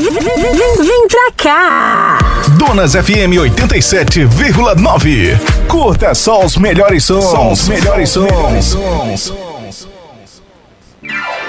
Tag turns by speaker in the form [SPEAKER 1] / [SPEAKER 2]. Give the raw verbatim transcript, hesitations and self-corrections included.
[SPEAKER 1] Vem, vem pra cá!
[SPEAKER 2] Donas F M oitenta e sete vírgula nove. Curta só os melhores sons. Só os melhores sons.